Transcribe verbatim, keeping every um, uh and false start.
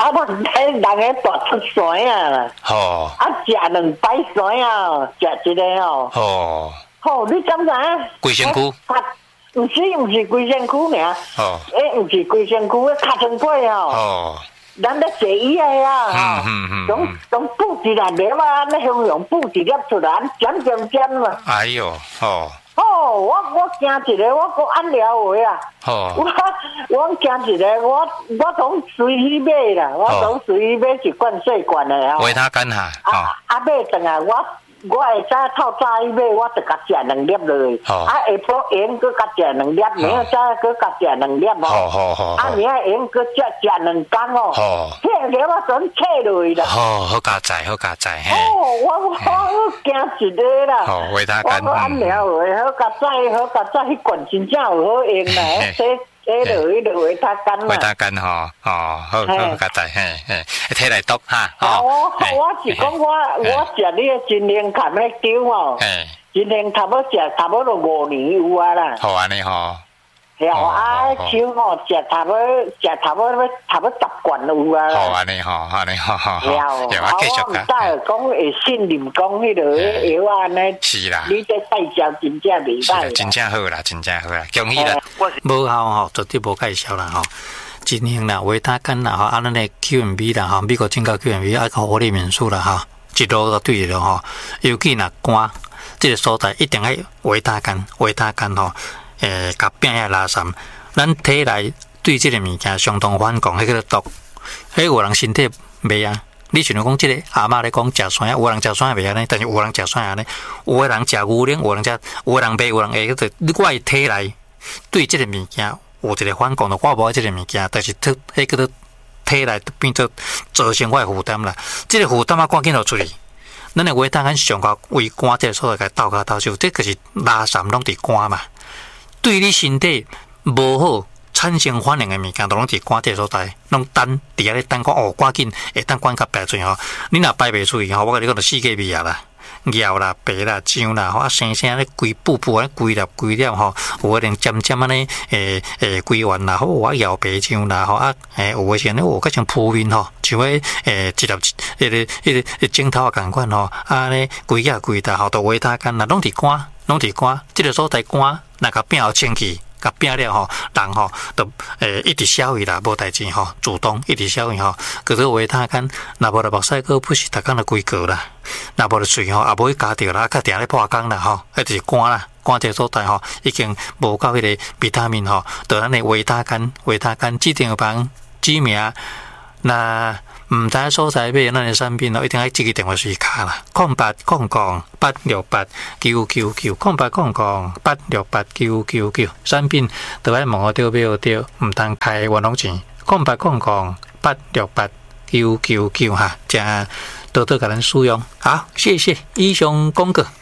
啊，我睇人个大出山啊啦。 哦。 啊，食两摆山啊，食一个哦。 哦。 好，你敢知影？ 龟山区。 唔是唔是龟山区尔。 哦。 诶，唔是龟山区，卡城街哦。 哦。 咱咧坐椅个啊， 嗯嗯嗯， 从从布一粒粒啊，咧向用布一粒出来，尖尖尖嘛。 哎呦，哦。 哦，我我惊一个，我我按了话啊。 哦。 我我惊一个，我我从随意买啦，我从随意买一罐细罐的啊。 维他干哈。 啊啊买转来我。我会早透早起买，我就甲食两粒落去。啊，下晡盐佮甲食两粒，明仔早佮甲食两粒哦。 好好好。 啊，明仔盐佮食食两羹哦。 好。 迄个我全切落去啦。 好，好加载，好加载嘿。 哦，我我我惊一个啦。 好，维他干。 我按了话，好加载，好加载，迄罐真正有好用啦。这这落去落维他干啦。 维他干吼，哦，好好加载嘿嘿，摕来毒哈。 哦，我我是讲我我食你个金莲潭迄酒哦。金莲差不多食差不多五年有啊啦。 好安尼吼。 了啊，酒吼食差不多食差不多差不多十罐有啊。 好安尼吼，安尼吼吼。 了，啊我唔知讲会信任讲迄个药啊呢。 是啦。 你这介绍真正袂歹。 真正好啦，真正好啦，恭喜啦。 无效吼，绝对无介绍啦吼。金型啦，维他干啦，吼，啊，咱的 Q M B 啦，吼，美国进口 Q M B 啊，个活力元素啦，哈，一路都对了吼。尤其若寒，这个所在一定要维他干，维他干吼。诶，甲变遐拉散，咱体内对即个物件相当反抗，迄个毒，迄有人身体袂啊。你像讲即个阿嬷咧讲食酸啊，有人食酸袂安尼，但是有人食酸安尼，有个人食牛奶，有人食，有个人袂，有人会，迄你我体内对即个物件有一个反抗，我无爱即个物件，但是特迄个体内变做造成我的负担啦。即个负担啊，赶紧落出去。咱的维他干上高为肝这个所在，甲倒骹倒手，这个是拉散拢伫肝嘛。对你身体无好产生反应的物件，都拢伫肝这所在，拢等伫遐咧等讲哦，赶紧会当管甲排出去吼。你若排袂出去吼，我甲你讲就四界味啊啦，尿啦、白啦、浆啦，吼啊生生咧规布布咧规粒规粒吼，有个连尖尖安尼诶诶规丸啦，吼啊摇白浆啦，吼啊诶有个是安尼，有个像铺面吼，像迄诶一粒迄个迄个镜头啊共款吼，啊咧规啊规搭吼，都维他干啦，拢伫肝，拢伫肝，即个所在肝。那个变好清气，甲变了吼，人吼都诶一直消费啦，无代志吼，主动一直消费吼。可是维他干，若无就目屎哥不是逐工就规个啦，若无就水吼，也无去加掉啦，较定咧破工啦吼，迄就是肝啦，肝这所在吼，已经无够迄个维他命吼，就咱的维他干，维他干指定房指名，那。唔知所在买咱的产品咯，一定要即个电话随卡啦，空八空空八六八九九九，空八空空八六八九九九，产品都爱问我对买对，唔通开冤枉钱，空八空空八六八九九九哈，正多多甲咱使用，好，谢谢以上广告。